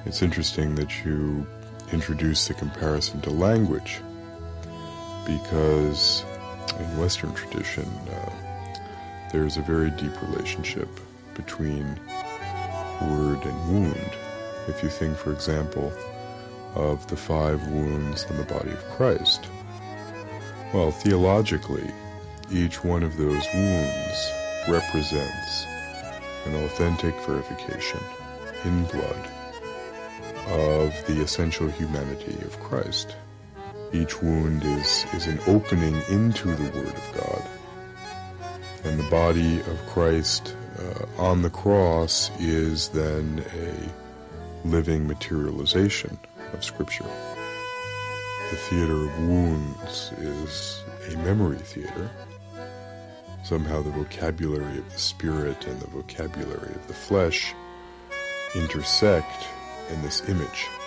It's interesting that you introduce the comparison to language, because in Western tradition, there's a very deep relationship between word and wound. If you think, for example, of the 5 wounds on the body of Christ, well, theologically, each one of those wounds represents an authentic verification in blood of the essential humanity of Christ. Each wound is an opening into the Word of God. And the body of Christ on the cross is then a living materialization of Scripture. The theater of wounds is a memory theater. Somehow the vocabulary of the spirit and the vocabulary of the flesh intersect in this image